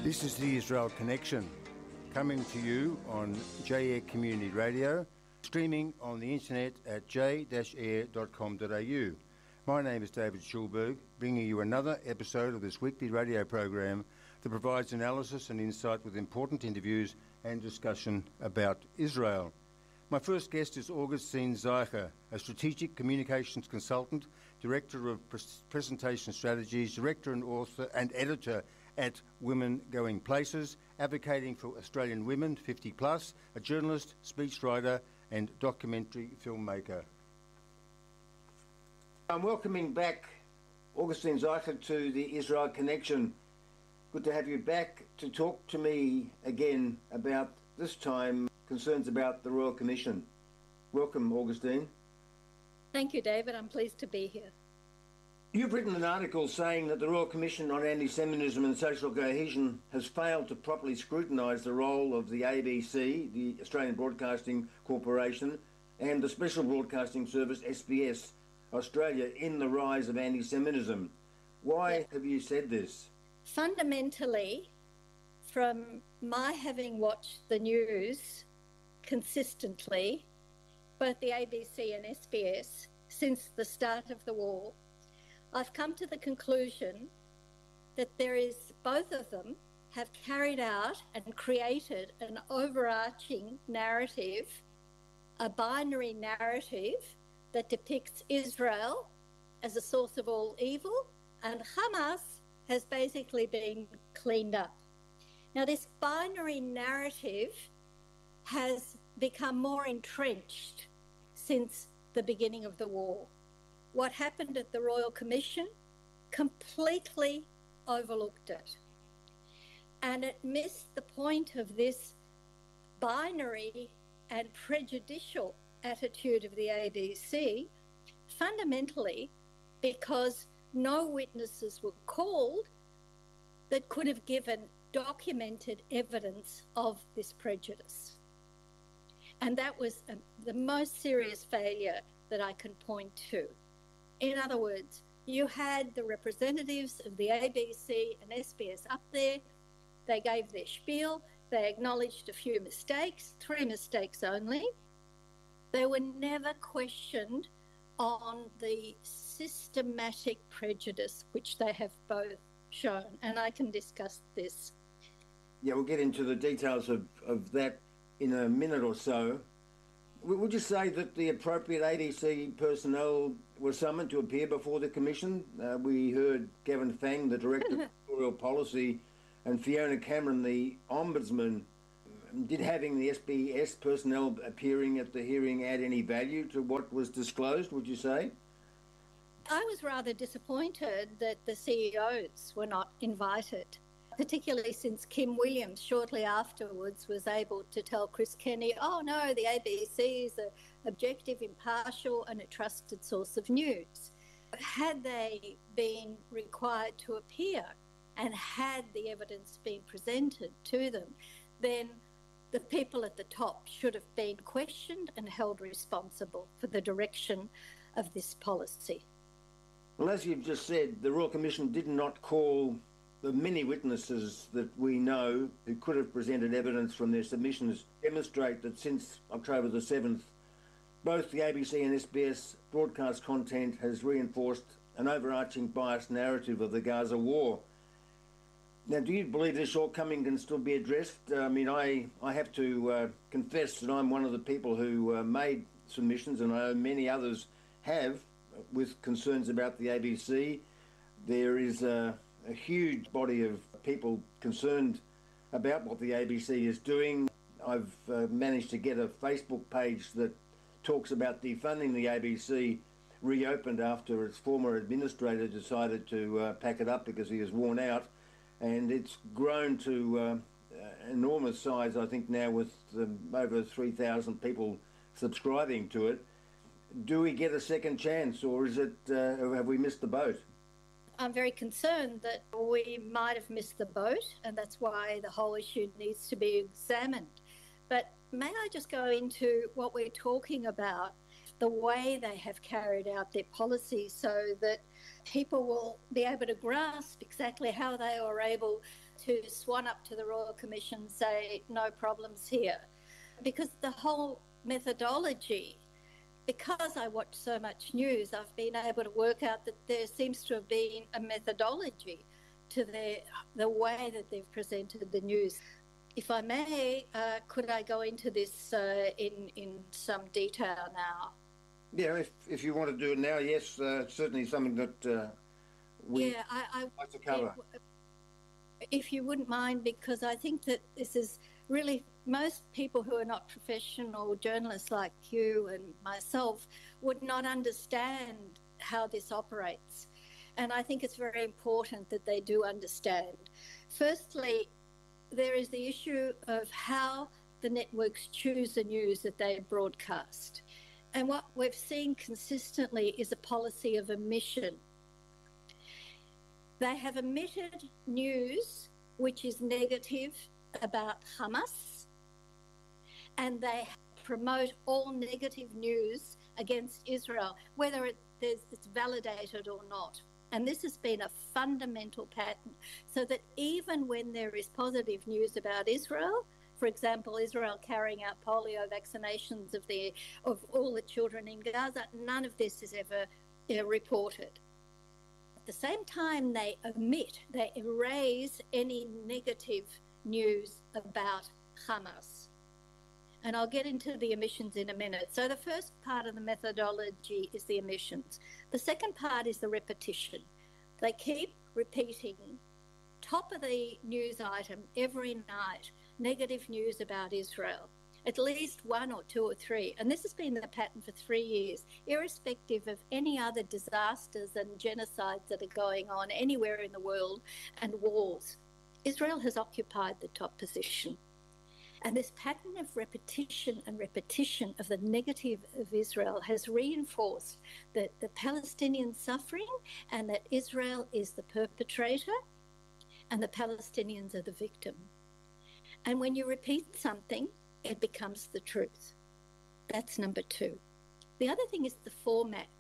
This is the Israel Connection, coming to you on J-Air Community Radio, streaming on the internet at j-air.com.au. My name is David Schulberg, bringing you another episode of this weekly radio program that provides analysis and insight with important interviews and discussion about Israel. My first guest is Augustine Zeicher, a strategic communications consultant, director of presentation strategies, director and author and editor at Women Going Places, advocating for Australian women 50 plus, a journalist, speechwriter and documentary filmmaker. I'm welcoming back Augustine Zeicher to the Israel Connection. Good to have you back to talk to me again about, this time, concerns about the Royal Commission. Welcome, Augustine. Thank you, David. I'm pleased to be here. You've written an article saying that the Royal Commission on Anti-Semitism and Social Cohesion has failed to properly scrutinise the role of the ABC, the Australian Broadcasting Corporation, and the Special Broadcasting Service, SBS, Australia, in the rise of anti-Semitism. Why have you said this? Fundamentally, from my having watched the news consistently, both the ABC and SBS, since the start of the war, I've come to the conclusion that both of them have carried out and created an overarching narrative, a binary narrative that depicts Israel as a source of all evil, and Hamas has basically been cleaned up. Now, this binary narrative has become more entrenched since the beginning of the war. What happened at the Royal Commission completely overlooked it. And it missed the point of this binary and prejudicial attitude of the ABC, fundamentally because no witnesses were called that could have given documented evidence of this prejudice. And that was the most serious failure that I can point to. In other words, you had the representatives of the ABC and SBS up there. They gave their spiel. They acknowledged a few mistakes, 3 mistakes only. They were never questioned on the systematic prejudice which they have both shown. And I can discuss this. Yeah, we'll get into the details of that in a minute or so. Would you say that the appropriate ABC personnel were summoned to appear before the Commission? We heard Gavin Fang, the Director of Editorial Policy, and Fiona Cameron, the Ombudsman. Did having the SBS personnel appearing at the hearing add any value to what was disclosed, would you say? I was rather disappointed that the CEOs were not invited, particularly since Kim Williams shortly afterwards was able to tell Chris Kenny, oh no, the ABC is an objective, impartial and a trusted source of news. Had they been required to appear and had the evidence been presented to them, then the people at the top should have been questioned and held responsible for the direction of this policy. Well, as you've just said, the Royal Commission did not call the many witnesses that we know who could have presented evidence from their submissions demonstrate that since October the 7th, both the ABC and SBS broadcast content has reinforced an overarching biased narrative of the Gaza war. Now, do you believe this shortcoming can still be addressed? I have to confess that I'm one of the people who made submissions, and I know many others have, with concerns about the ABC. There is a huge body of people concerned about what the ABC is doing. I've managed to get a Facebook page that talks about defunding the ABC, reopened after its former administrator decided to pack it up because he was worn out. And it's grown to enormous size, I think, now with over 3,000 people subscribing to it. Do we get a second chance, or is it have we missed the boat? I'm very concerned that we might have missed the boat, and that's why the whole issue needs to be examined. But may I just go into what we're talking about, the way they have carried out their policy so that people will be able to grasp exactly how they were able to swan up to the Royal Commission and say, no problems here. Because the whole methodology, because I watch so much news, I've been able to work out that there seems to have been a methodology to the way that they've presented the news. If I may, could I go into this in some detail now? Yeah, if you want to do it now, yes, certainly something that we like to cover. If you wouldn't mind, because I think that this is really, most people who are not professional journalists like you and myself would not understand how this operates. And I think it's very important that they do understand. Firstly, there is the issue of how the networks choose the news that they broadcast. And what we've seen consistently is a policy of omission. They have omitted news which is negative about Hamas, and they promote all negative news against Israel, whether it's validated or not. And this has been a fundamental pattern, so that even when there is positive news about Israel, for example, Israel carrying out polio vaccinations of all the children in Gaza, none of this is ever reported. At the same time, they erase any negative news about Hamas. And I'll get into the omissions in a minute. So the first part of the methodology is the omissions. The second part is the repetition. They keep repeating, top of the news item every night, negative news about Israel, at least one or two or three. And this has been the pattern for 3 years, irrespective of any other disasters and genocides that are going on anywhere in the world and wars. Israel has occupied the top position. And this pattern of repetition and repetition of the negative of Israel has reinforced that the Palestinian suffering and that Israel is the perpetrator and the Palestinians are the victim. And when you repeat something, it becomes the truth. That's number two. The other thing is the format.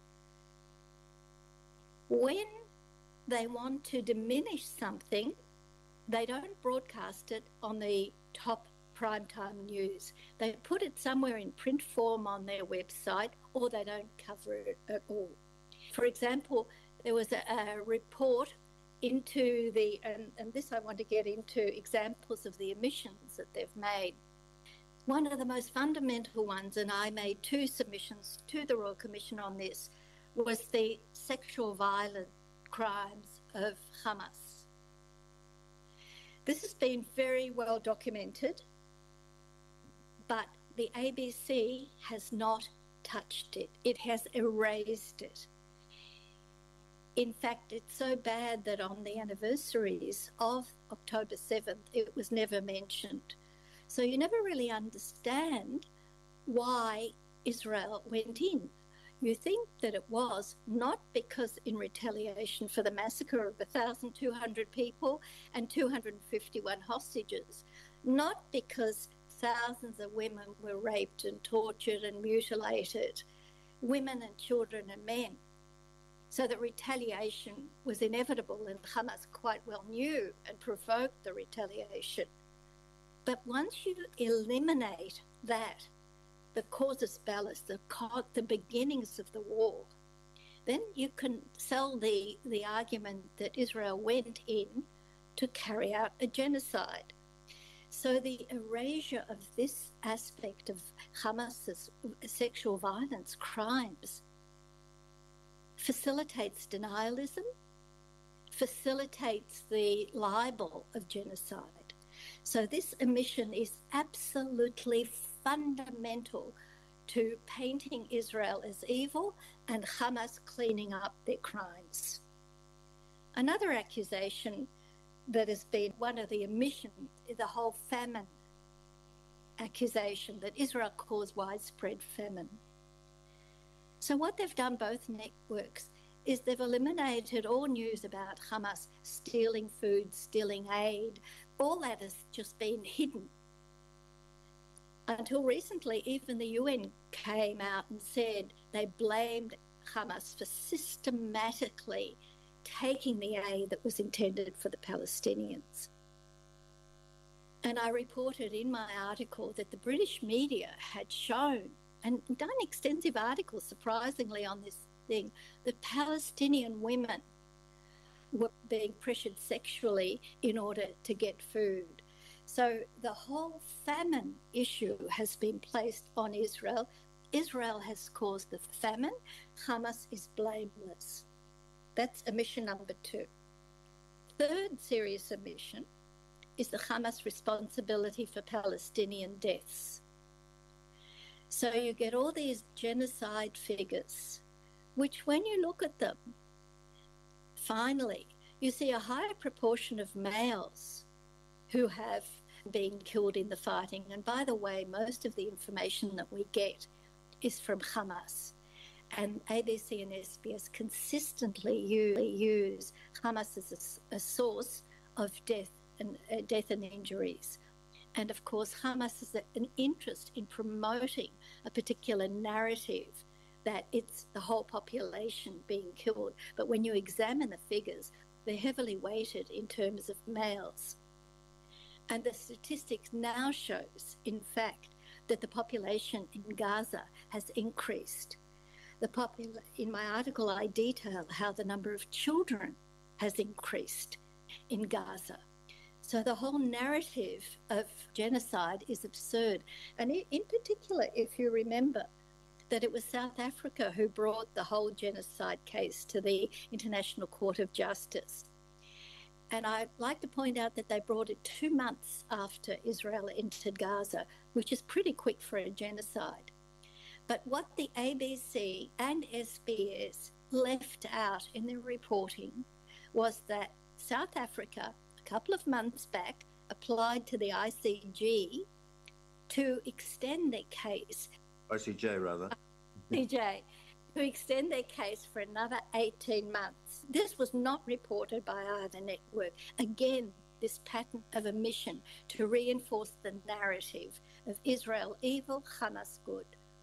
When they want to diminish something, they don't broadcast it on the top primetime news. They put it somewhere in print form on their website, or they don't cover it at all. For example, there was a report into and this I want to get into examples of the omissions that they've made. One of the most fundamental ones, and I made 2 submissions to the Royal Commission on this, was the sexual violence crimes of Hamas. This has been very well documented, but the ABC has not touched it. It has erased it. In fact, it's so bad that on the anniversaries of October 7th, it was never mentioned. So you never really understand why Israel went in. You think that it was not because in retaliation for the massacre of 1,200 people and 251 hostages, not because thousands of women were raped and tortured and mutilated, women and children and men. So that retaliation was inevitable, and Hamas quite well knew and provoked the retaliation. But once you eliminate that, the casus belli, the beginnings of the war, then you can sell the argument that Israel went in to carry out a genocide. So the erasure of this aspect of Hamas's sexual violence crimes facilitates denialism, facilitates the libel of genocide. So this omission is absolutely fundamental to painting Israel as evil and Hamas cleaning up their crimes. Another accusation that has been one of the omissions is the whole famine accusation, that Israel caused widespread famine. So what they've done, both networks, is they've eliminated all news about Hamas stealing food, stealing aid. All that has just been hidden. Until recently, even the UN came out and said they blamed Hamas for systematically taking the aid that was intended for the Palestinians. And I reported in my article that the British media had shown and done extensive articles, surprisingly, on this thing, that Palestinian women were being pressured sexually in order to get food. So the whole famine issue has been placed on Israel. Israel has caused the famine. Hamas is blameless. That's omission number 2. Third serious omission is the Hamas responsibility for Palestinian deaths. So you get all these genocide figures, which when you look at them, finally, you see a higher proportion of males who have been killed in the fighting. And by the way, most of the information that we get is from Hamas. And ABC and SBS consistently use Hamas as a source of death and injuries. And of course, Hamas has an interest in promoting a particular narrative that it's the whole population being killed. But when you examine the figures, they're heavily weighted in terms of males. And the statistics now shows, in fact, that the population in Gaza has increased. In my article, I detail how the number of children has increased in Gaza. So the whole narrative of genocide is absurd. And in particular, if you remember that it was South Africa who brought the whole genocide case to the International Court of Justice. And I'd like to point out that they brought it 2 months after Israel entered Gaza, which is pretty quick for a genocide. But what the ABC and SBS left out in their reporting was that South Africa, a couple of months back, applied to the ICJ to extend their case. ICJ, rather. ICJ, to extend their case for another 18 months. This was not reported by either network. Again, this pattern of omission to reinforce the narrative of Israel evil, Hamas good.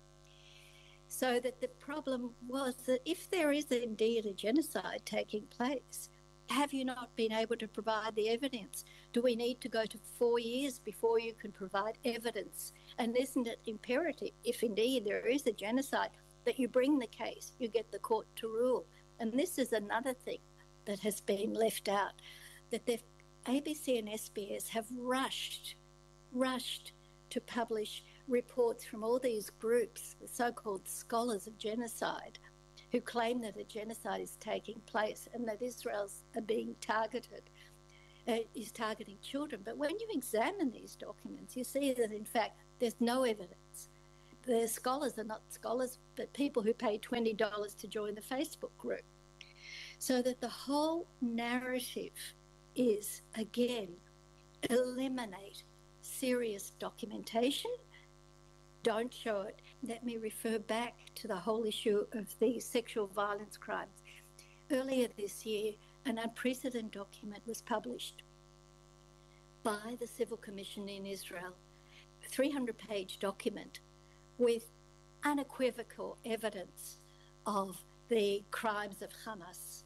So that the problem was that if there is indeed a genocide taking place, have you not been able to provide the evidence? Do we need to go to 4 years before you can provide evidence? And isn't it imperative, if indeed there is a genocide, that you bring the case, you get the court to rule? And this is another thing that has been left out, that the ABC and SBS have rushed to publish reports from all these groups, the so-called scholars of genocide, who claim that a genocide is taking place and that Israel's being targeted, is targeting children. But when you examine these documents, you see that, in fact, there's no evidence. The scholars are not scholars, but people who pay $20 to join the Facebook group. So that the whole narrative is, again, eliminate serious documentation, don't show it. Let me refer back to the whole issue of the sexual violence crimes. Earlier this year, an unprecedented document was published by the Civil Commission in Israel, a 300-page document with unequivocal evidence of the crimes of Hamas.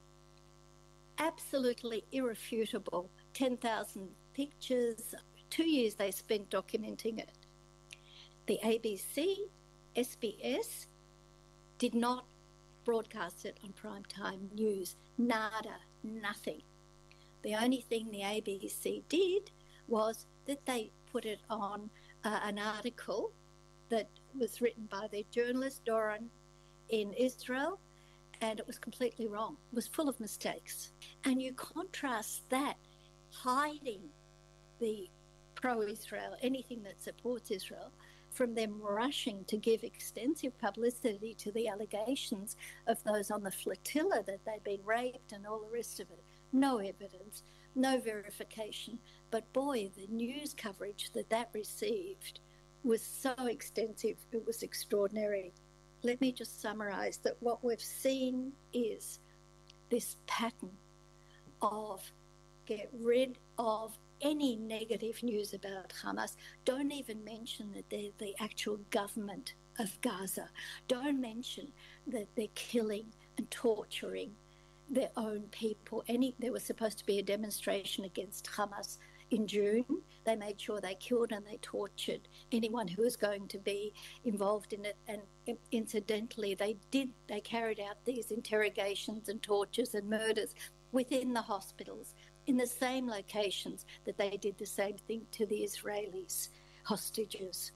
Absolutely irrefutable, 10,000 pictures, 2 years they spent documenting it. The ABC, SBS did not broadcast it on primetime news. Nada, nothing. The only thing the ABC did was that they put it on an article that was written by their journalist, Doron, in Israel, and it was completely wrong. It was full of mistakes. And you contrast that, hiding the pro-Israel, anything that supports Israel, from them rushing to give extensive publicity to the allegations of those on the flotilla that they'd been raped and all the rest of it. No evidence, no verification. But boy, the news coverage that received was so extensive, it was extraordinary. Let me just summarise that what we've seen is this pattern of get rid of any negative news about Hamas. Don't even mention that they're the actual government of Gaza. Don't mention that they're killing and torturing their own people. There was supposed to be a demonstration against Hamas in June. They made sure they killed and they tortured anyone who was going to be involved in it. And incidentally, they carried out these interrogations and tortures and murders within the hospitals, in the same locations that they did the same thing to the Israelis, hostages.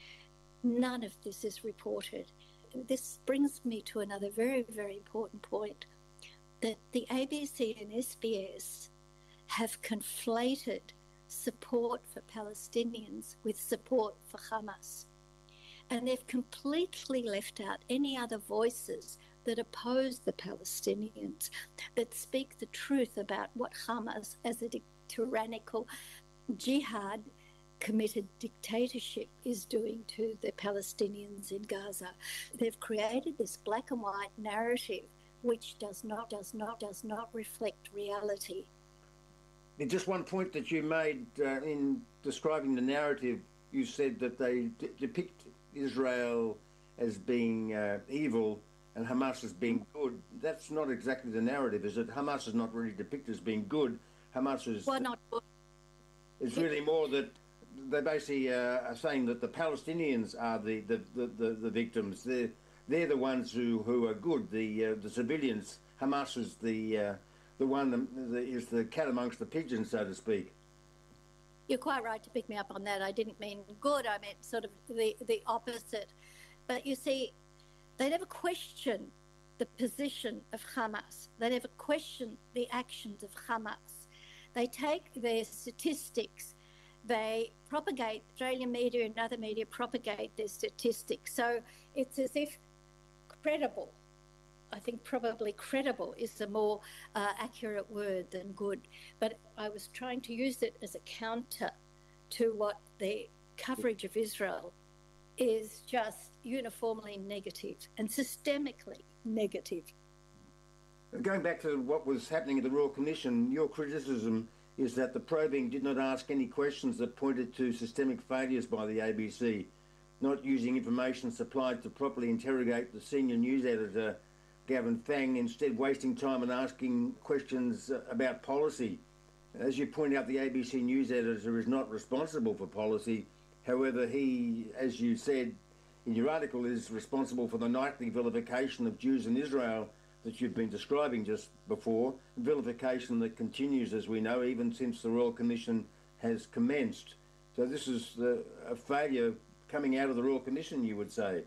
None of this is reported. This brings me to another very, very important point, that the ABC and SBS have conflated support for Palestinians with support for Hamas. And they've completely left out any other voices that oppose the Palestinians, that speak the truth about what Hamas, as a tyrannical jihad committed dictatorship, is doing to the Palestinians in Gaza. They've created this black and white narrative which does not reflect reality. Just one point that you made in describing the narrative, you said that they depict Israel as being evil and Hamas as being good. That's not exactly the narrative, is it? Hamas is not really depicted as being good. Hamas is... Well, not good. It's really more that they basically are saying that the Palestinians are the victims. They're the ones who are good, the civilians. Hamas is the one is the cat amongst the pigeons, so to speak. You're quite right to pick me up on that. I didn't mean good. I meant sort of the opposite. But you see, they never question the position of Hamas. They never question the actions of Hamas. They take their statistics, they propagate, Australian media and other media propagate their statistics. So it's as if credible, I think probably credible is a more accurate word than good. But I was trying to use it as a counter to what the coverage of Israel is, just uniformly negative and systemically negative. Going back to what was happening at the Royal Commission, your criticism is that the probing did not ask any questions that pointed to systemic failures by the ABC, not using information supplied to properly interrogate the senior news editor, Gavin Fang, instead wasting time and asking questions about policy. As you point out, the ABC news editor is not responsible for policy. However, he, as you said in your article, is responsible for the nightly vilification of Jews in Israel that you've been describing just before, vilification that continues, as we know, even since the Royal Commission has commenced. So this is a failure coming out of the Royal Commission, you would say?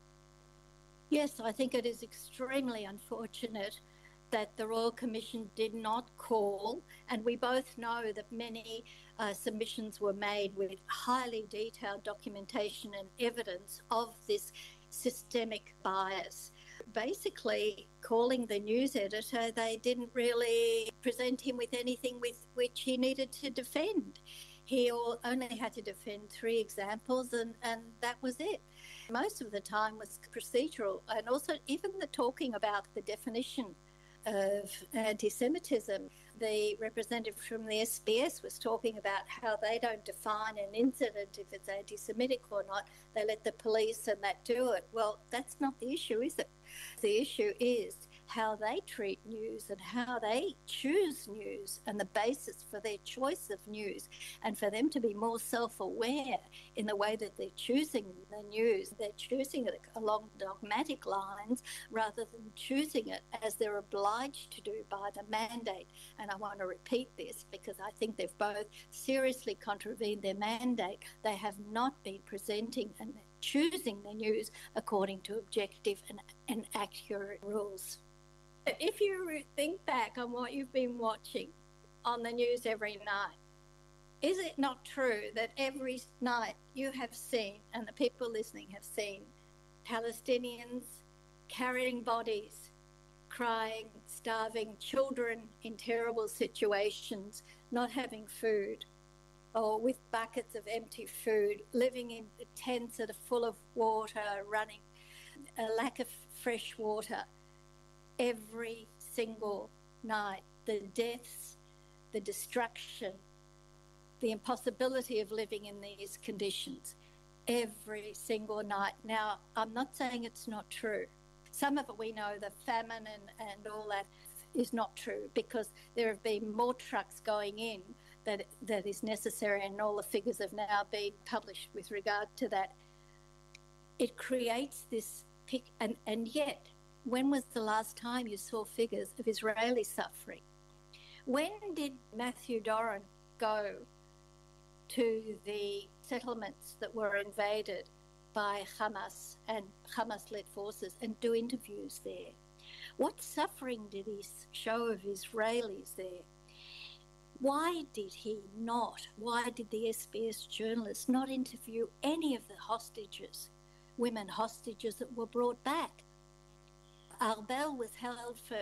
Yes, I think it is extremely unfortunate that the Royal Commission did not call, and we both know that many submissions were made with highly detailed documentation and evidence of this systemic bias. Basically, calling the news editor, they didn't really present him with anything with which he needed to defend. He only had to defend 3 examples, and that was it. Most of the time was procedural, and also even the talking about the definition of anti-Semitism. The representative from the SBS was talking about how they don't define an incident if it's anti-Semitic or not. They let the police and that do it. Well, that's not the issue, is it? The issue is how they treat news and how they choose news and the basis for their choice of news, and for them to be more self-aware in the way that they're choosing the news. They're choosing it along dogmatic lines rather than choosing it as they're obliged to do by the mandate. And I want to repeat this because I think they've both seriously contravened their mandate. They have not been presenting and choosing the news according to objective and accurate rules. If you think back on what you've been watching on the news every night, is it not true that every night you have seen, and the people listening have seen, Palestinians carrying bodies, crying, starving, children in terrible situations, not having food, or with buckets of empty food, living in tents that are full of water, running, a lack of fresh water? Every single night, the deaths, the destruction, the impossibility of living in these conditions, every single night. Now, I'm not saying it's not true. Some of it we know, the famine and all that, is not true, because there have been more trucks going in that is necessary, and all the figures have now been published with regard to that. It creates this and yet, when was the last time you saw figures of Israeli suffering? When did Matthew Doran go to the settlements that were invaded by Hamas and Hamas-led forces and do interviews there? What suffering did he show of Israelis there? Why did the SBS journalists not interview any of the hostages, women hostages that were brought back? Arbel was held for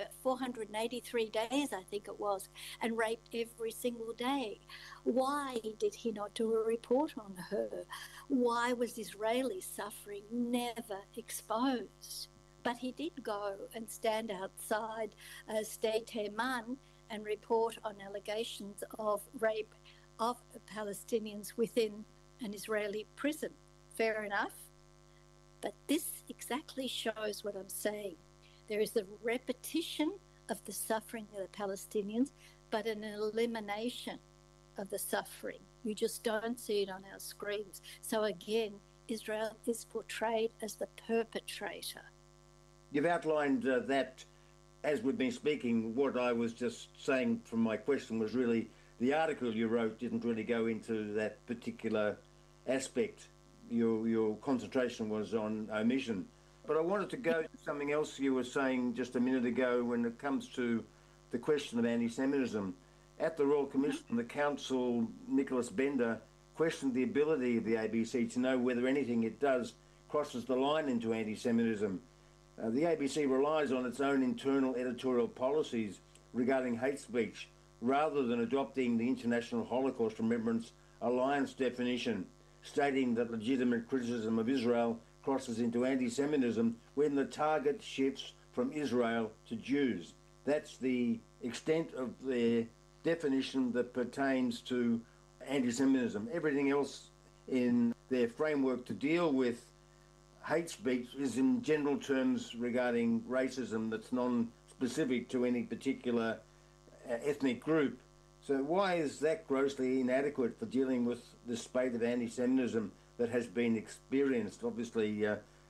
483 days, I think it was, and raped every single day. Why did he not do a report on her? Why was Israeli suffering never exposed? But he did go and stand outside Sde Teman and report on allegations of rape of Palestinians within an Israeli prison. Fair enough. But this exactly shows what I'm saying. There is the repetition of the suffering of the Palestinians, but an elimination of the suffering. You just don't see it on our screens. So again, Israel is portrayed as the perpetrator. You've outlined that as we've been speaking. What I was just saying from my question was really the article you wrote didn't really go into that particular aspect. Your concentration was on omission. But I wanted to go to something else you were saying just a minute ago when it comes to the question of anti-Semitism. At the Royal Commission, the Counsel, Nicholas Bender, questioned the ability of the ABC to know whether anything it does crosses the line into anti-Semitism. The ABC relies on its own internal editorial policies regarding hate speech rather than adopting the International Holocaust Remembrance Alliance definition, stating that legitimate criticism of Israel crosses into anti-Semitism when the target shifts from Israel to Jews. That's the extent of their definition that pertains to anti-Semitism. Everything else in their framework to deal with hate speech is in general terms regarding racism that's non-specific to any particular ethnic group. So why is that grossly inadequate for dealing with the spate of anti-Semitism that has been experienced? Obviously,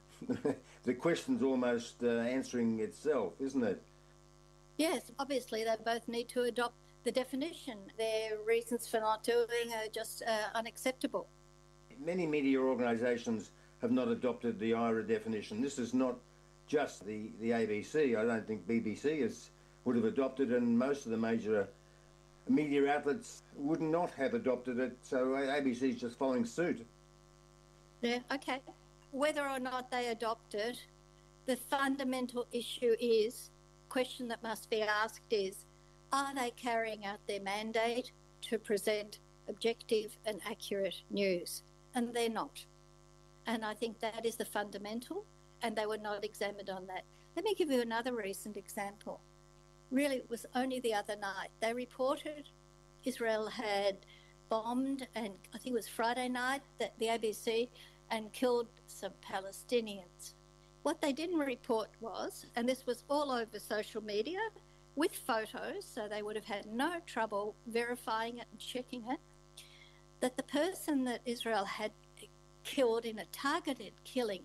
the question's almost answering itself, isn't it? Yes, obviously they both need to adopt the definition. Their reasons for not doing are just unacceptable. Many media organisations have not adopted the IHRA definition. This is not just the ABC. I don't think BBC would have adopted, and most of the major media outlets would not have adopted it, so ABC is just following suit. Yeah, okay. Whether or not they adopt it, the fundamental issue is, question that must be asked is, are they carrying out their mandate to present objective and accurate news? And they're not. And I think that is the fundamental, and they were not examined on that. Let me give you another recent example. Really, it was only the other night. They reported Israel had bombed, and I think it was Friday night, that the ABC, and killed some Palestinians. What they didn't report was, and this was all over social media with photos, so they would have had no trouble verifying it and checking it, that the person that Israel had killed in a targeted killing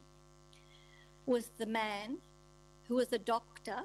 was the man who was a doctor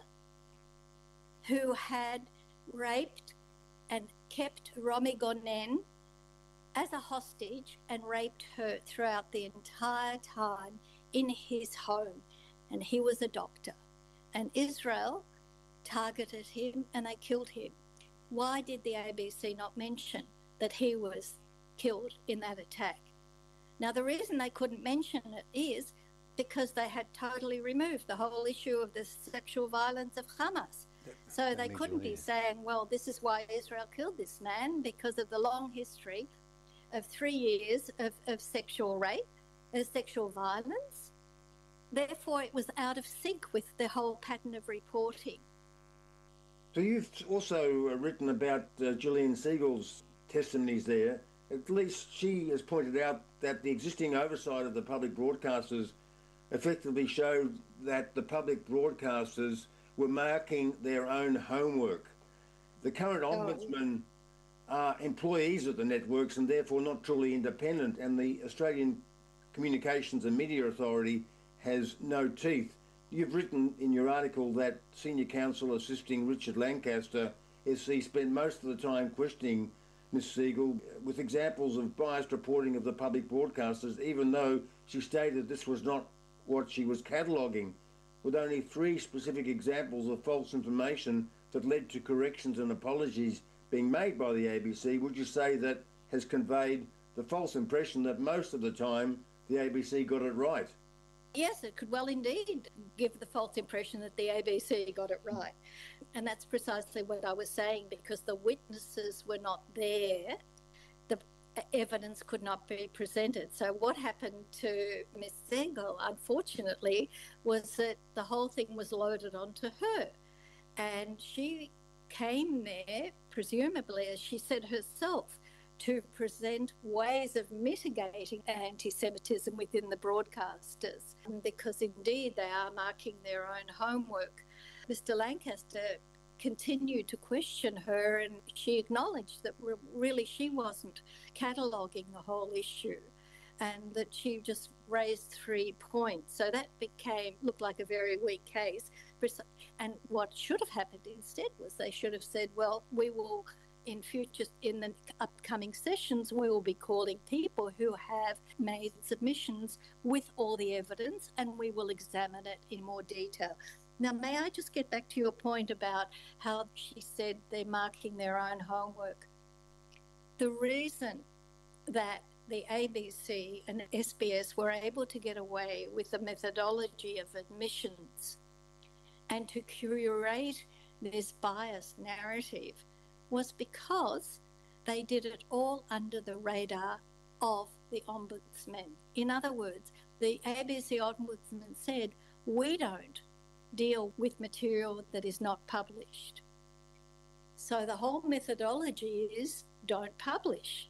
who had raped and kept Romi Gonen as a hostage and raped her throughout the entire time in his home. And he was a doctor. And Israel targeted him and they killed him. Why did the ABC not mention that he was killed in that attack? Now, the reason they couldn't mention it is because they had totally removed the whole issue of the sexual violence of Hamas. So they couldn't be saying, well, this is why Israel killed this man, because of the long history of 3 years of sexual rape, sexual violence. Therefore, it was out of sync with the whole pattern of reporting. So you've also written about Gillian Siegel's testimonies there. At least she has pointed out that the existing oversight of the public broadcasters effectively showed that the public broadcasters were marking their own homework. The current ombudsman are employees of the networks and therefore not truly independent, and the Australian Communications and Media Authority has no teeth. You've written in your article that Senior Counsel assisting Richard Lancaster SC spent most of the time questioning Ms Siegel with examples of biased reporting of the public broadcasters, even though she stated this was not what she was cataloguing, with only 3 specific examples of false information that led to corrections and apologies being made by the ABC. Would you say that has conveyed the false impression that most of the time the ABC got it right? Yes, it could well indeed give the false impression that the ABC got it right. And that's precisely what I was saying, because the witnesses were not there, the evidence could not be presented. So what happened to Ms Siegel, unfortunately, was that the whole thing was loaded onto her. And she came there, presumably, as she said herself, to present ways of mitigating anti-Semitism within the broadcasters, because indeed they are marking their own homework. Mr Lancaster continued to question her, and she acknowledged that really she wasn't cataloguing the whole issue and that she just raised 3 points. So that looked like a very weak case. And what should have happened instead was they should have said, well, we will in the upcoming sessions, we will be calling people who have made submissions with all the evidence, and we will examine it in more detail. Now, may I just get back to your point about how she said they're marking their own homework? The reason that the ABC and SBS were able to get away with the methodology of admissions and to curate this biased narrative was because they did it all under the radar of the Ombudsman. In other words, the ABC Ombudsman said, we don't deal with material that is not published. So the whole methodology is don't publish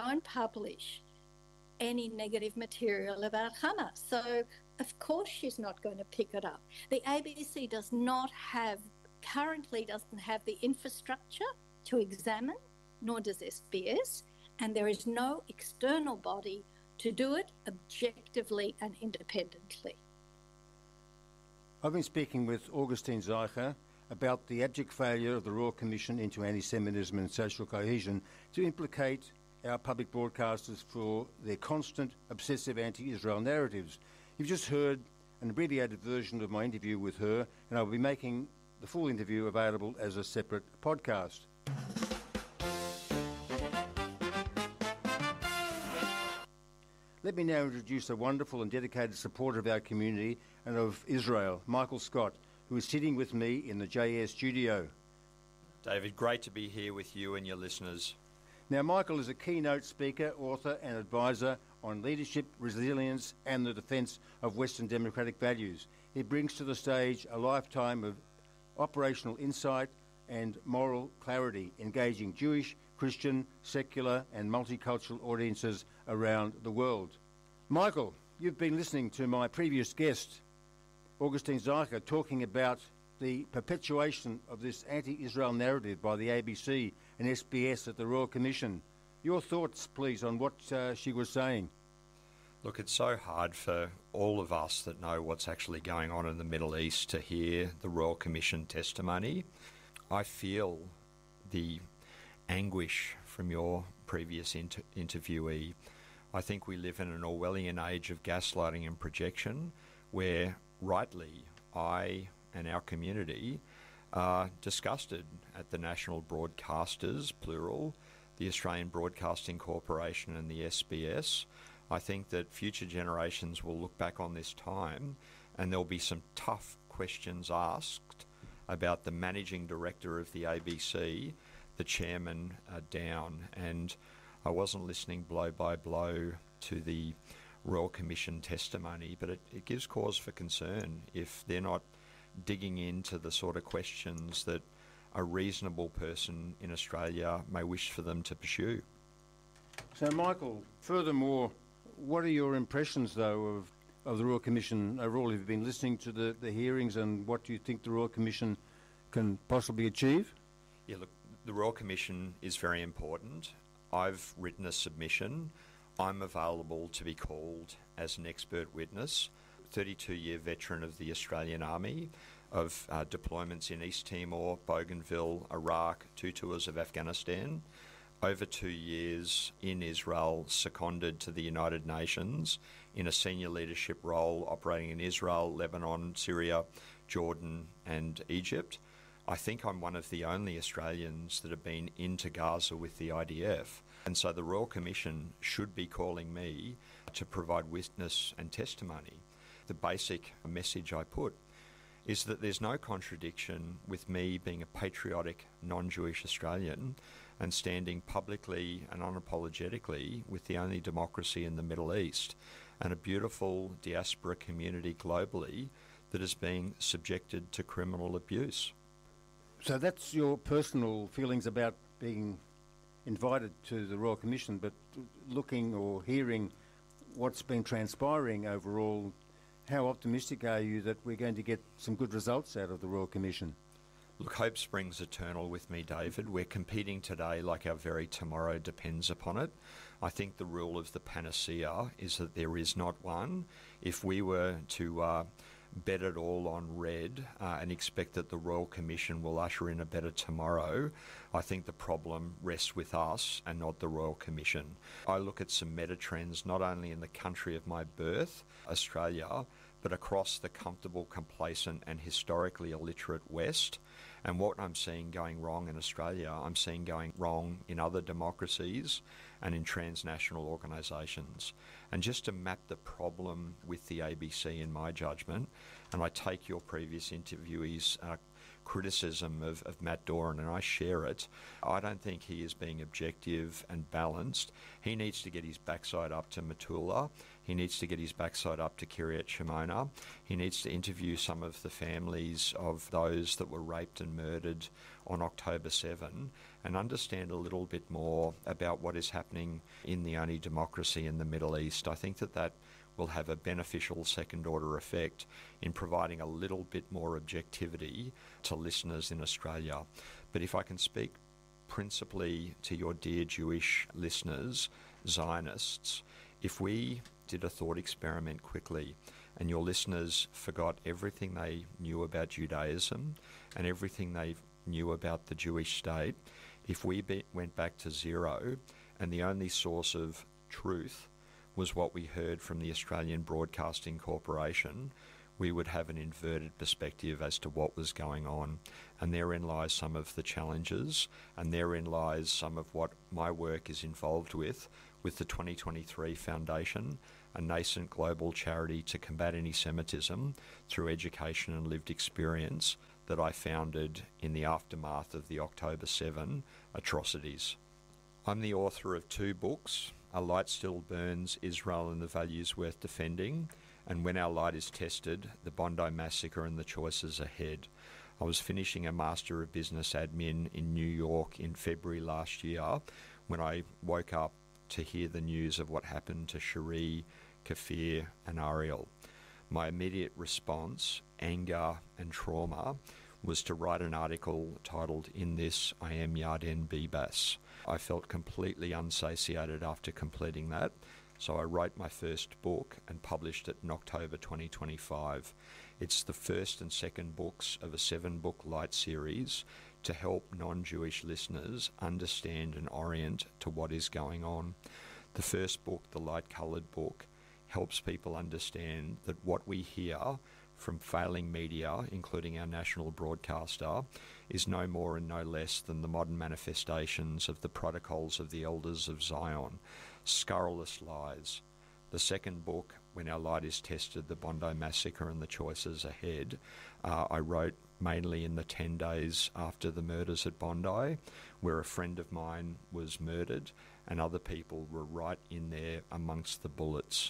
any negative material about Hamas. So of course she's not going to pick it up. The ABC currently doesn't have the infrastructure to examine, nor does SBS, and there is no external body to do it objectively and independently. I've been speaking with Augustine Zeicher about the abject failure of the Royal Commission into Anti-Semitism and Social Cohesion to implicate our public broadcasters for their constant, obsessive anti-Israel narratives. You've just heard an abbreviated version of my interview with her, and I'll be making the full interview available as a separate podcast. Let me now introduce a wonderful and dedicated supporter of our community and of Israel, Michael Scott, who is sitting with me in the JS studio. David, great to be here with you and your listeners. Now, Michael is a keynote speaker, author and advisor on leadership, resilience and the defence of Western democratic values. He brings to the stage a lifetime of operational insight and moral clarity, engaging Jewish, Christian, secular and multicultural audiences around the world. Michael, you've been listening to my previous guest, Augustine Zeicher, talking about the perpetuation of this anti-Israel narrative by the ABC and SBS at the Royal Commission. Your thoughts, please, on what she was saying. Look, it's so hard for all of us that know what's actually going on in the Middle East to hear the Royal Commission testimony. I feel the anguish from your previous interviewee. I think we live in an Orwellian age of gaslighting and projection where, rightly, I and our community are disgusted at the national broadcasters, plural, the Australian Broadcasting Corporation and the SBS. I think that future generations will look back on this time and there'll be some tough questions asked about the managing director of the ABC, the chairman down. And I wasn't listening blow by blow to the Royal Commission testimony, but it gives cause for concern if they're not digging into the sort of questions that a reasonable person in Australia may wish for them to pursue. So, Michael, furthermore, what are your impressions, though, of the Royal Commission overall? Have you been listening to the hearings, and what do you think the Royal Commission can possibly achieve? Yeah, look, the Royal Commission is very important. I've written a submission. I'm available to be called as an expert witness. 32-year veteran of the Australian Army, of deployments in East Timor, Bougainville, Iraq, 2 tours of Afghanistan, over 2 years in Israel, seconded to the United Nations in a senior leadership role operating in Israel, Lebanon, Syria, Jordan and Egypt. I think I'm one of the only Australians that have been into Gaza with the IDF. And so the Royal Commission should be calling me to provide witness and testimony. The basic message I put is that there's no contradiction with me being a patriotic non-Jewish Australian and standing publicly and unapologetically with the only democracy in the Middle East and a beautiful diaspora community globally that is being subjected to criminal abuse. So that's your personal feelings about being invited to the Royal Commission, but looking or hearing what's been transpiring overall, how optimistic are you that we're going to get some good results out of the Royal Commission? Look, hope springs eternal with me, David. We're competing today like our very tomorrow depends upon it. I think the rule of the panacea is that there is not one. If we were to bet it all on red and expect that the Royal Commission will usher in a better tomorrow, I think the problem rests with us and not the Royal Commission. I look at some meta trends not only in the country of my birth, Australia, but across the comfortable, complacent and historically illiterate West. And what I'm seeing going wrong in Australia, I'm seeing going wrong in other democracies and in transnational organisations. And just to map the problem with the ABC in my judgment, and I take your previous interviewee's criticism of Matt Doran and I share it, I don't think he is being objective and balanced. He needs to get his backside up to Metula. He needs to get his backside up to Kiryat Shimona. He needs to interview some of the families of those that were raped and murdered on October 7 and understand a little bit more about what is happening in the only democracy in the Middle East. I think that will have a beneficial second-order effect in providing a little bit more objectivity to listeners in Australia. But if I can speak principally to your dear Jewish listeners, Zionists, if we did a thought experiment quickly and your listeners forgot everything they knew about Judaism and everything they knew about the Jewish state, if we went back to zero and the only source of truth was what we heard from the Australian Broadcasting Corporation, we would have an inverted perspective as to what was going on. And therein lies some of the challenges, and therein lies some of what my work is involved with the 2023 Foundation, a nascent global charity to combat anti-Semitism through education and lived experience that I founded in the aftermath of the October 7 atrocities. I'm the author of 2 books, A Light Still Burns, Israel and the Values Worth Defending, and When Our Light is Tested, The Bondi Massacre and the Choices Ahead. I was finishing a Master of Business Admin in New York in February last year when I woke up to hear the news of what happened to Cherie, Kafir and Ariel. My immediate response, anger and trauma, was to write an article titled, In This I Am Yarden Bibas. I felt completely unsatiated after completing that, so I wrote my first book and published it in October 2025. It's the first and second books of a 7-book light series to help non-Jewish listeners understand and orient to what is going on. The first book, the light-coloured book, helps people understand that what we hear from failing media, including our national broadcaster, is no more and no less than the modern manifestations of the protocols of the elders of Zion, scurrilous lies. The second book, When Our Light is Tested, The Bondi Massacre and the Choices Ahead, I wrote mainly in the 10 days after the murders at Bondi, where a friend of mine was murdered and other people were right in there amongst the bullets.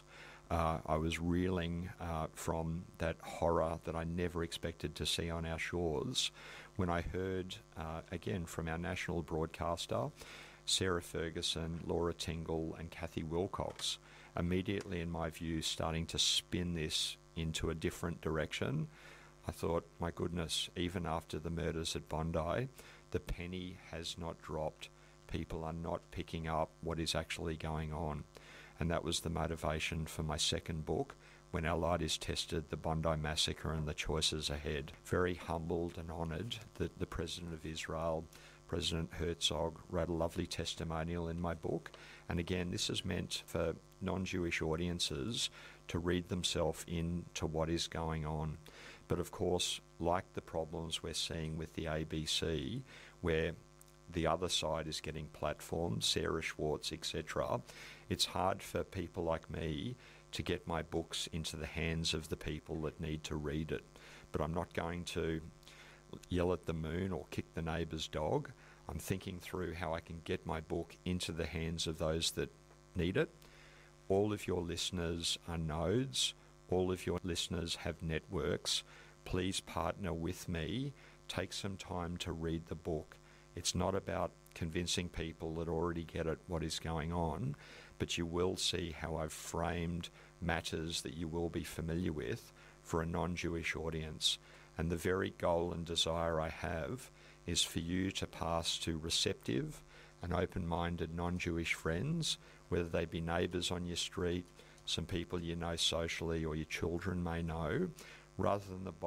I was reeling from that horror that I never expected to see on our shores when I heard, again, from our national broadcaster, Sarah Ferguson, Laura Tingle and Kathy Wilcox, immediately, in my view, starting to spin this into a different direction. I thought, my goodness, even after the murders at Bondi, the penny has not dropped. People are not picking up what is actually going on. And that was the motivation for my second book, When Our Light is Tested, the Bondi Massacre and the Choices Ahead. Very humbled and honoured that the President of Israel, President Herzog, wrote a lovely testimonial in my book. And again, this is meant for non-Jewish audiences to read themselves into what is going on. But of course, like the problems we're seeing with the ABC, where the other side is getting platformed, Sarah Schwartz, etc., it's hard for people like me to get my books into the hands of the people that need to read it. But I'm not going to yell at the moon or kick the neighbour's dog. I'm thinking through how I can get my book into the hands of those that need it. All of your listeners are nodes. All of your listeners have networks. Please partner with me. Take some time to read the book. It's not about convincing people that already get it what is going on, but you will see how I've framed matters that you will be familiar with for a non-Jewish audience. And the very goal and desire I have is for you to pass to receptive and open-minded non-Jewish friends, whether they be neighbours on your street, some people you know socially or your children may know, rather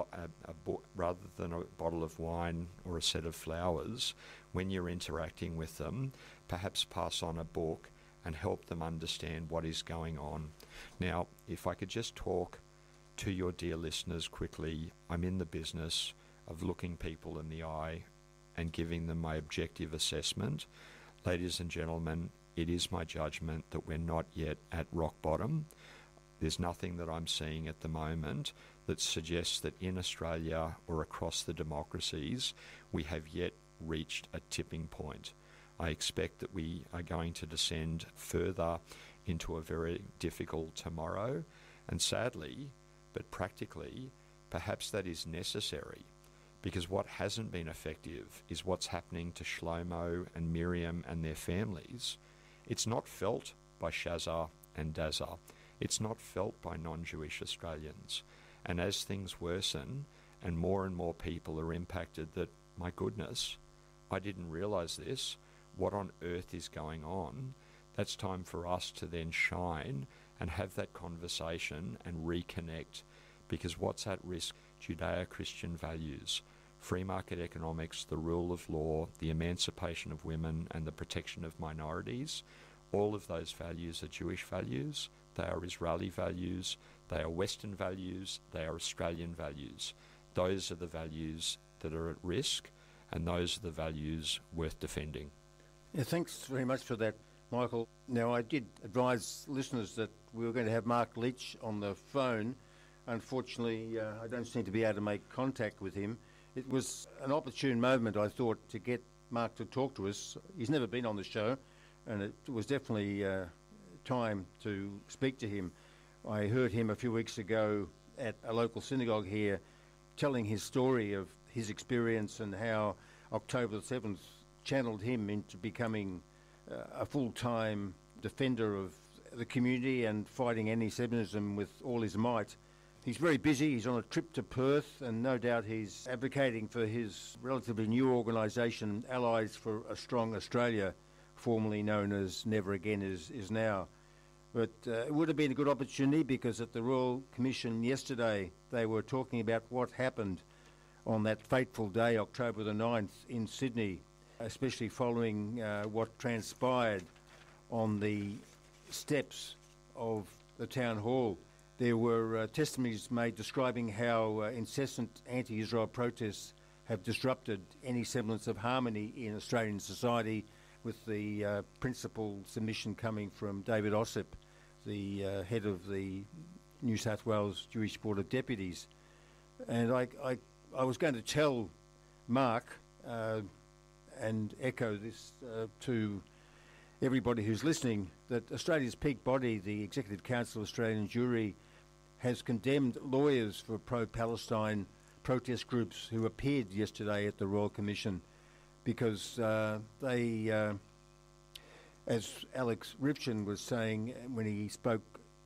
than a bottle of wine or a set of flowers. When you're interacting with them, perhaps pass on a book and help them understand what is going on. Now, if I could just talk to your dear listeners quickly, I'm in the business of looking people in the eye and giving them my objective assessment. Ladies and gentlemen, it is my judgment that we're not yet at rock bottom. There's nothing that I'm seeing at the moment that suggests that in Australia or across the democracies we have yet reached a tipping point. I expect that we are going to descend further into a very difficult tomorrow, and sadly, but practically, perhaps that is necessary, because what hasn't been effective is what's happening to Shlomo and Miriam and their families. It's not felt by Shazza and Dazza. It's not felt by non-Jewish Australians. And as things worsen and more people are impacted, that, my goodness, I didn't realise this, what on earth is going on? That's time for us to then shine and have that conversation and reconnect, because what's at risk? Judeo-Christian values, free market economics, the rule of law, the emancipation of women and the protection of minorities. All of those values are Jewish values, they are Israeli values, they are Western values, they are Australian values. Those are the values that are at risk, and those are the values worth defending. Yeah, thanks very much for that, Michael. Now, I did advise listeners that we were going to have Mark Leach on the phone. Unfortunately, I don't seem to be able to make contact with him. It was an opportune moment, I thought, to get Mark to talk to us. He's never been on the show, and it was definitely time to speak to him. I heard him a few weeks ago at a local synagogue here telling his story of his experience and how October the 7th channeled him into becoming a full-time defender of the community and fighting anti-Semitism with all his might. He's very busy. He's on a trip to Perth, and no doubt he's advocating for his relatively new organisation, Allies for a Strong Australia, formerly known as Never Again is now. But it would have been a good opportunity, because at the Royal Commission yesterday they were talking about what happened on that fateful day, October the 9th, in Sydney, especially following what transpired on the steps of the town hall. There were testimonies made describing how incessant anti-Israel protests have disrupted any semblance of harmony in Australian society, with the principal submission coming from David Ossip, the head of the New South Wales Jewish Board of Deputies. And I was going to tell Mark and echo this to everybody who's listening, that Australia's peak body, the Executive Council of Australian Jewry, has condemned lawyers for pro-Palestine protest groups who appeared yesterday at the Royal Commission, because they, as Alex Rifchin was saying when he spoke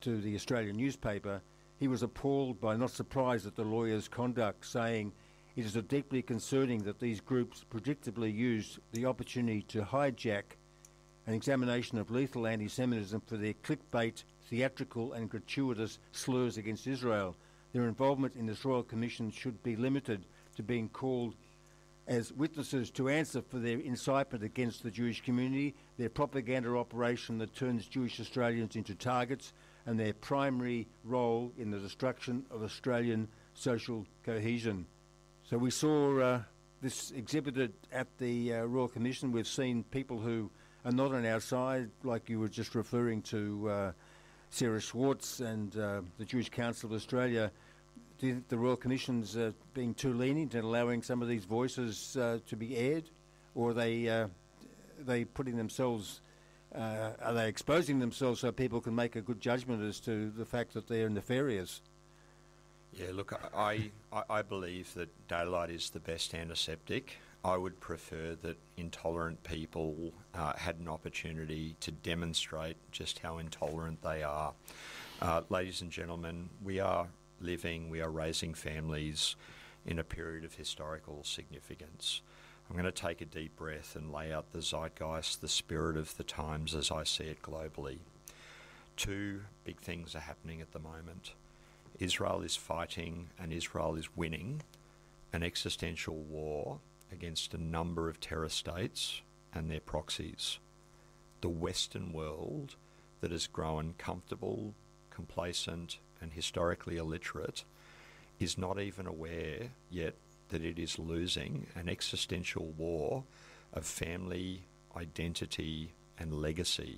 to the Australian newspaper, he was appalled by, not surprised at the lawyer's conduct, saying, "It is deeply concerning that these groups predictably used the opportunity to hijack an examination of lethal anti-Semitism for their clickbait, theatrical and gratuitous slurs against Israel. Their involvement in this Royal Commission should be limited to being called as witnesses to answer for their incitement against the Jewish community, their propaganda operation that turns Jewish Australians into targets, and their primary role in the destruction of Australian social cohesion." So we saw this exhibited at the Royal Commission. We've seen people who are not on our side, like you were just referring to Sarah Schwartz and the Jewish Council of Australia. Do you think the Royal Commission's being too lenient in allowing some of these voices to be aired, or are they putting themselves? Are they exposing themselves so people can make a good judgment as to the fact that they're nefarious? Yeah, look, I believe that daylight is the best antiseptic. I would prefer that intolerant people had an opportunity to demonstrate just how intolerant they are. Ladies and gentlemen, we are raising families in a period of historical significance. I'm going to take a deep breath and lay out the zeitgeist, the spirit of the times as I see it globally. Two big things are happening at the moment. Israel is fighting, and Israel is winning, an existential war against a number of terror states and their proxies. The Western world that has grown comfortable, complacent, and historically illiterate is not even aware yet that it is losing an existential war of family, identity, and legacy.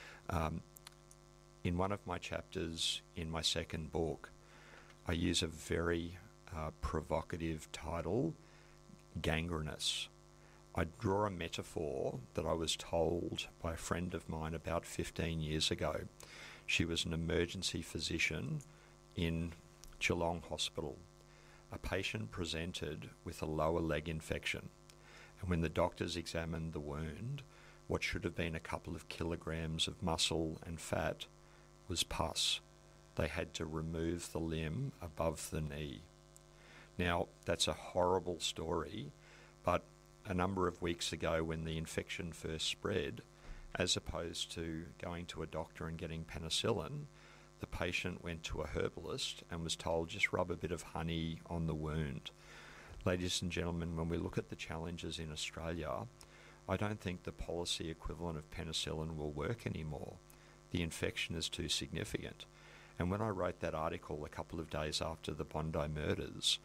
In one of my chapters in my second book, I use a very provocative title, Gangrenous. I draw a metaphor that I was told by a friend of mine about 15 years ago. She was an emergency physician in Geelong Hospital. A patient presented with a lower leg infection, and when the doctors examined the wound, what should have been a couple of kilograms of muscle and fat was pus. They had to remove the limb above the knee. Now, that's a horrible story, but a number of weeks ago when the infection first spread, as opposed to going to a doctor and getting penicillin, the patient went to a herbalist and was told, just rub a bit of honey on the wound. Ladies and gentlemen, when we look at the challenges in Australia, I don't think the policy equivalent of penicillin will work anymore. The infection is too significant. And when I wrote that article a couple of days after the Bondi murders,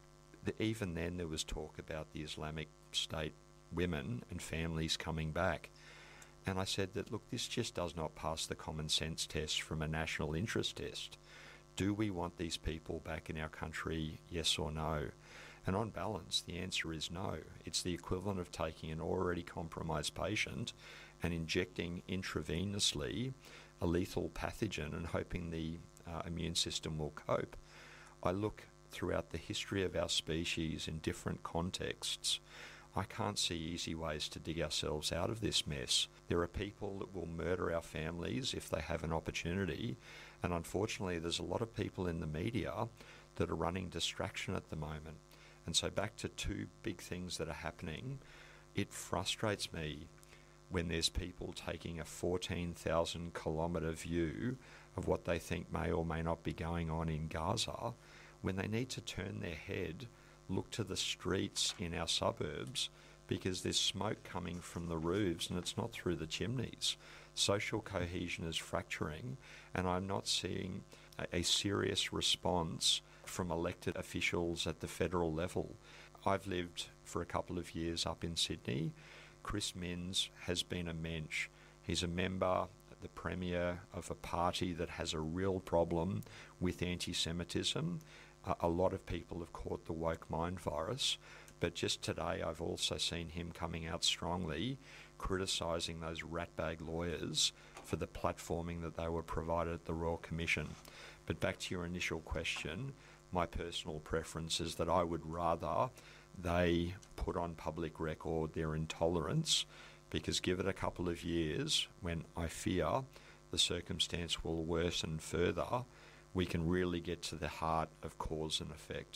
even then there was talk about the Islamic State women and families coming back. And I said that, look, this just does not pass the common sense test from a national interest test. Do we want these people back in our country, yes or no? And on balance, the answer is no. It's the equivalent of taking an already compromised patient and injecting intravenously a lethal pathogen and hoping the immune system will cope. I look throughout the history of our species in different contexts. I can't see easy ways to dig ourselves out of this mess. There are people that will murder our families if they have an opportunity, and unfortunately there's a lot of people in the media that are running distraction at the moment. And so back to two big things that are happening, it frustrates me when there's people taking a 14,000 kilometre view of what they think may or may not be going on in Gaza, when they need to turn their head, look to the streets in our suburbs, because there's smoke coming from the roofs and it's not through the chimneys. Social cohesion is fracturing, and I'm not seeing a serious response from elected officials at the federal level. I've lived for a couple of years up in Sydney. Chris Minns has been a mensch. He's a member, the premier of a party that has a real problem with anti-Semitism. A lot of people have caught the woke mind virus, but just today I've also seen him coming out strongly criticising those ratbag lawyers for the platforming that they were provided at the Royal Commission. But back to your initial question, my personal preference is that I would rather they put on public record their intolerance, because give it a couple of years when I fear the circumstance will worsen further, we can really get to the heart of cause and effect.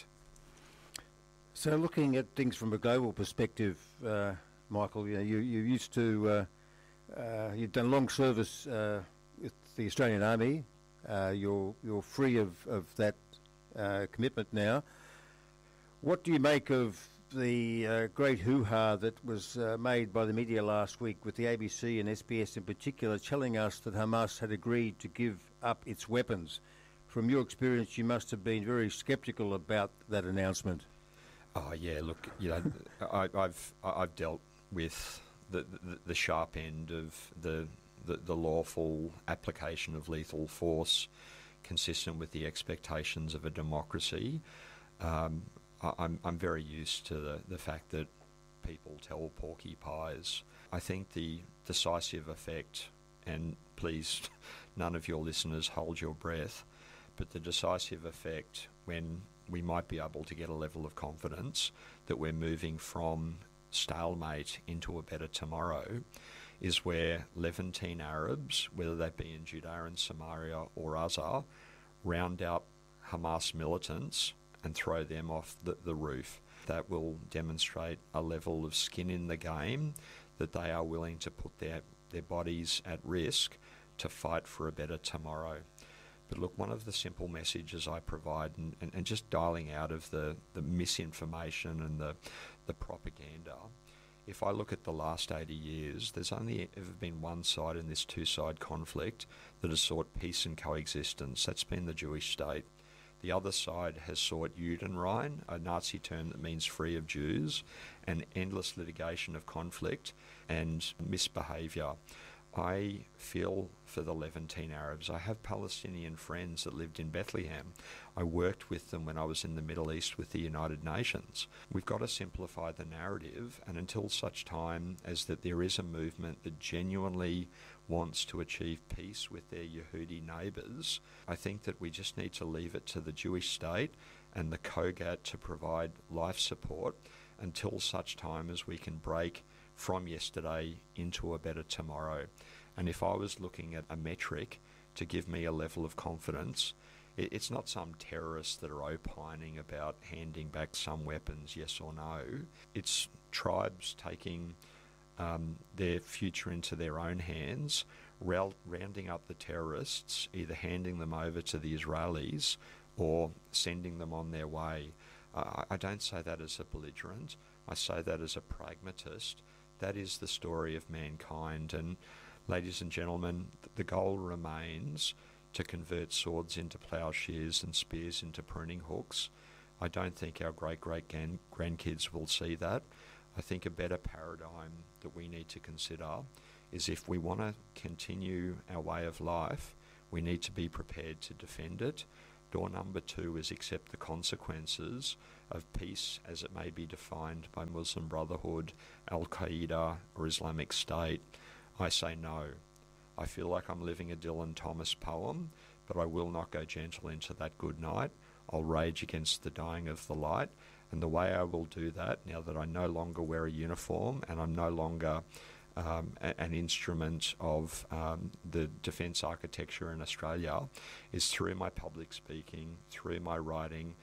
So looking at things from a global perspective, Michael, you used to, you've done long service with the Australian Army. You're free of that commitment now. What do you make of the great hoo-ha that was made by the media last week with the ABC and SBS in particular telling us that Hamas had agreed to give up its weapons? From your experience, you must have been very sceptical about that announcement. Oh yeah, look, I've dealt with the sharp end of the lawful application of lethal force, consistent with the expectations of a democracy. I'm very used to the fact that people tell porcupines. I think the decisive effect, and please, none of your listeners hold your breath, but the decisive effect when we might be able to get a level of confidence that we're moving from stalemate into a better tomorrow is where Levantine Arabs, whether that be in Judea and Samaria or Gaza, round up Hamas militants and throw them off the roof. That will demonstrate a level of skin in the game, that they are willing to put their bodies at risk to fight for a better tomorrow. But look, one of the simple messages I provide, and just dialing out of the misinformation and the propaganda, if I look at the last 80 years, there's only ever been one side in this two-side conflict that has sought peace and coexistence. That's been the Jewish state. The other side has sought Judenrein, a Nazi term that means free of Jews, and endless litigation of conflict and misbehaviour. I feel for the Levantine Arabs. I have Palestinian friends that lived in Bethlehem. I worked with them when I was in the Middle East with the United Nations. We've got to simplify the narrative, and until such time as that there is a movement that genuinely wants to achieve peace with their Yehudi neighbours, I think that we just need to leave it to the Jewish state and the Kogat to provide life support until such time as we can break from yesterday into a better tomorrow. And if I was looking at a metric to give me a level of confidence, it's not some terrorists that are opining about handing back some weapons, yes or no. It's tribes taking their future into their own hands, rounding up the terrorists, either handing them over to the Israelis or sending them on their way. I don't say that as a belligerent. I say that as a pragmatist. That is the story of mankind. And ladies and gentlemen, the goal remains to convert swords into ploughshares and spears into pruning hooks. I don't think our great-grandkids will see that. I think a better paradigm that we need to consider is if we want to continue our way of life, we need to be prepared to defend it. Door number 2 is accept the consequences of peace as it may be defined by Muslim Brotherhood, Al-Qaeda or Islamic State. I say no. I feel like I'm living a Dylan Thomas poem, but I will not go gentle into that good night. I'll rage against the dying of the light, and the way I will do that, now that I no longer wear a uniform and I'm no longer an instrument of the defence architecture in Australia, is through my public speaking, through my writing,